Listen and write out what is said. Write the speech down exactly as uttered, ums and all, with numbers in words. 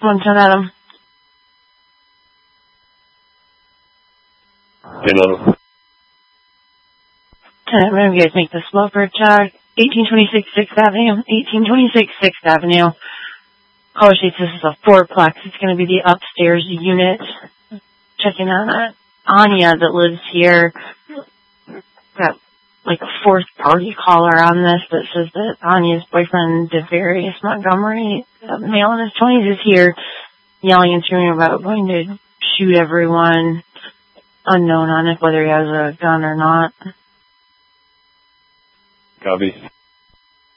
One ten Adam. ten Adam. ten Adam, you guys make the smoker check. eighteen twenty-six sixth Avenue. eighteen twenty-six sixth Avenue. Caller states this is a fourplex. It's going to be the upstairs unit. Checking on uh, Anya that lives here. Got like a fourth party caller on this that says that Anya's boyfriend, Devarius Montgomery, a male in his twenties, is here yelling and screaming about going to shoot everyone. Unknown on it whether he has a gun or not. Copy.